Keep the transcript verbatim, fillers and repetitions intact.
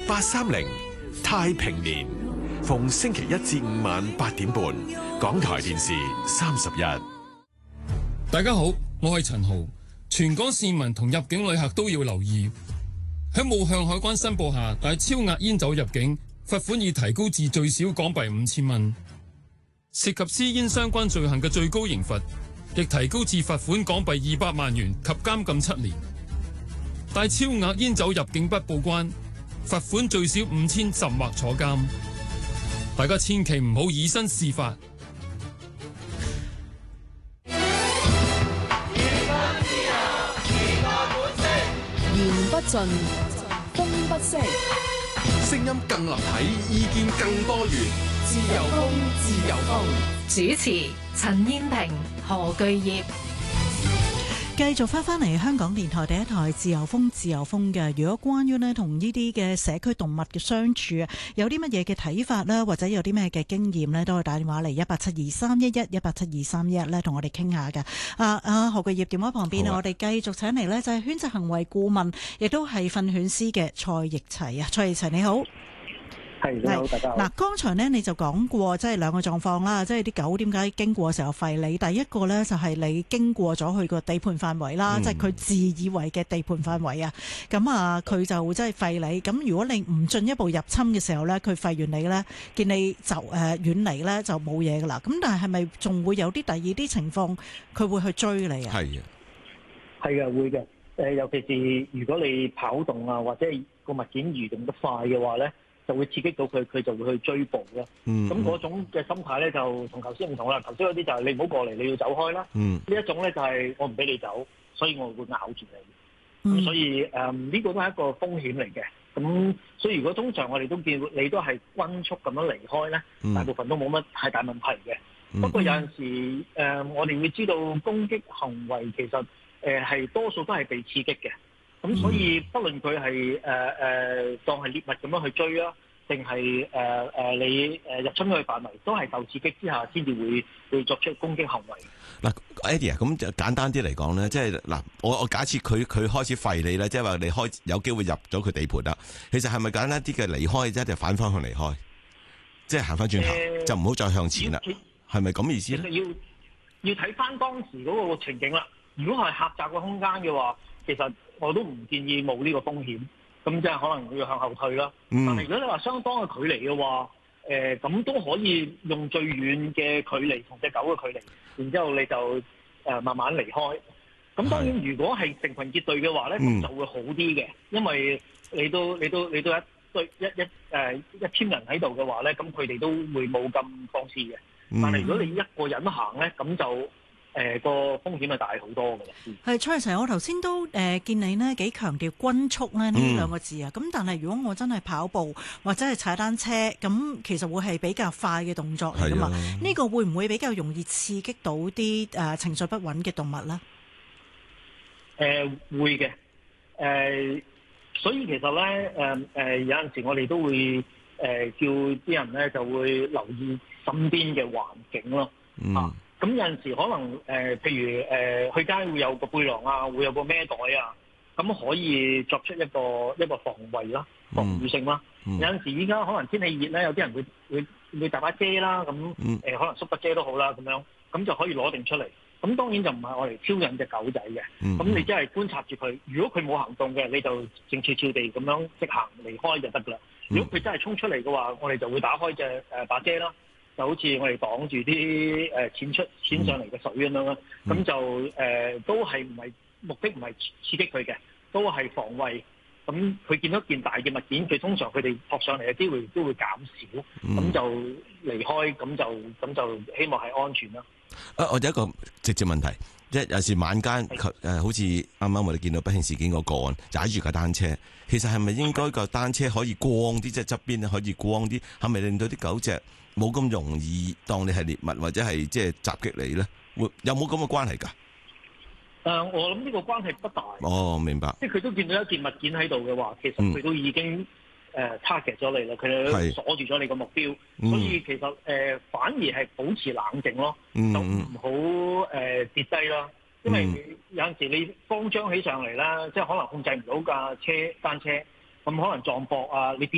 八三零太平年，逢星期一至五晚八點半，港台電視三十一。 大家好，我係陳豪。全港市民同入境旅客都要留意，喺冇向海關申報下帶超額煙酒入境，罰款已提高至最少港幣五千蚊。涉及私煙相關罪行嘅最高刑罰亦提高至罰款港幣二百萬元及監禁七年。帶超額煙酒入境不報關，罰款最少五千甚或坐監。大家千祈唔好以身試法。 言不盡，風不息， 聲音更立體，意見更多元。 自由風，自由風。主持：陳燕萍、何巨業。 繼續翻翻嚟香港電台第一台自由風自由風嘅，如果關於呢同呢啲嘅社區動物嘅相處啊，有啲乜嘢嘅睇法呢？或者有啲咩嘅經驗呢？都可以打電話嚟一八七二三一一一八七二三一一咧，同我哋傾下嘅。啊啊何巨業電話旁邊啊，我哋繼續請嚟呢，就係犬隻行為顧問，亦都係訓犬師嘅蔡奕齊啊，蔡奕齊你好。 係，你好，大家好。 嗱，剛才咧你就講過，即係兩個狀況啦，即係啲狗點解經過嘅時候吠你？第一個咧就係你經過咗佢個地盤範圍啦，嗯、即係佢自以為嘅地盤範圍啊。咁啊，佢就即係吠你。咁如果你唔進一步入侵嘅時候咧，佢吠完你咧，見你就誒遠離咧，就冇嘢噶啦。咁但係係咪仲會有啲第二啲情況，佢會去追你啊？ 係啊，係啊，會嘅。誒，尤其是如果你跑動啊，或者係個物件移動得快嘅話咧，就會刺激到佢，佢就會去追捕啦。咁嗰、嗯、種嘅心態咧，就同頭先唔同啦。頭先嗰啲就係你唔好過嚟，你要走開啦。呢、嗯、一種咧就係我唔俾你走，所以我會咬住你。咁、嗯、所以誒，呢、呃這個都係一個風險嚟嘅。咁所以如果通常我哋都見你都係均速咁樣離開咧，嗯、大部分都冇乜太大問題嘅。嗯、不過有陣時誒、呃，我哋會知道攻擊行為其實誒係、呃、多數都係被刺激嘅。咁所以，不論佢係誒誒當係獵物咁樣去追啦，定係誒誒你誒入侵佢範圍，都係受刺激之下先至會會作出攻擊行為。 嗱 ，Eddie 啊，咁就簡單啲嚟講咧，即係嗱，我我假設佢佢開始吠你咧，即係話你開有機會入咗佢地盤啦。其實係咪簡單啲嘅離開啫，就反方向離開，即係行翻轉頭，呃、就唔好再向前啦。係咪咁意思咧？ 其實要要睇翻當時嗰個情景啦。如果係狹窄嘅空間嘅話，其實我都唔建議冒呢個風險，咁即係可能要向後退啦。嗯、但係如果你話相當嘅距離嘅話，誒、呃、咁都可以用最遠嘅距離同隻狗嘅距離，然之後你就誒、呃、慢慢離開。咁當然如果係成群結隊嘅話咧，咁、嗯、就會好啲嘅，因為你都你都你都一對一一誒、呃、一千人喺度嘅話咧，咁佢哋都會冇咁放肆嘅。嗯、但係如果你一個人行咧，咁就誒、呃，個風險係大好多嘅。 係蔡奕齊，我頭先都誒、呃、見你呢幾強調均速咧呢兩個字啊。咁、嗯、但係如果我真係跑步或者係踩單車，咁其實會係比較快嘅動作嚟噶嘛？呢、啊、個會唔會比較容易刺激到啲誒、呃、情緒不穩嘅動物咧？ 誒、呃，會嘅。誒、呃，所以其實咧，誒、呃、誒、呃，有陣時我哋都會誒、呃、叫啲人咧就會留意身邊嘅環境咯。嗯。啊咁有陣時可能誒、呃，譬如誒、呃、去街會有個背囊啊，會有個孭袋啊，咁可以作出一個一個防衛啦、防禦性啦。嗯嗯、有陣時依家可能天氣熱咧，有啲人會會會搭把遮啦，咁誒、嗯呃、可能縮把遮都好啦，咁樣咁就可以攞定出嚟。咁當然就唔係我嚟挑釁隻狗仔嘅。咁、嗯、你只係觀察住佢，如果佢冇行動嘅，你就靜悄悄地咁樣直行離開就得㗎啦。如果佢真係衝出嚟嘅話，我哋就會打開隻誒把遮啦。就好似我哋擋住啲誒濺出濺上嚟嘅水咁樣啦，咁、嗯、就誒、呃、都係唔係目的唔係刺激佢嘅，都係防衛。咁佢見到件大嘅物件，佢通常佢哋撲上嚟嘅機會都會減少，咁、嗯、就離開，咁就咁就希望係安全啦。 啊，我有一個直接問題，即係有時晚間誒、呃，好似啱啱我哋見到不幸事件個個案，踩住架單車，其實係咪應該個單車可以光啲，即係側邊可以光啲，係咪令到啲狗隻冇咁容易當你係獵物或者係即係襲擊你咧？會有冇咁嘅關係㗎？誒、 呃，我諗呢個關係不大。 哦，明白。即係佢都見到一件物件喺度嘅話，其實佢都已經誒 target 咗你啦，佢哋鎖住咗你個目標，嗯、所以其實誒、呃、反而係保持冷靜咯，嗯、就唔好誒跌低啦。因為有陣時你慌張起上嚟啦，即係可能控制唔到架車單車，咁可能撞壆啊，你跌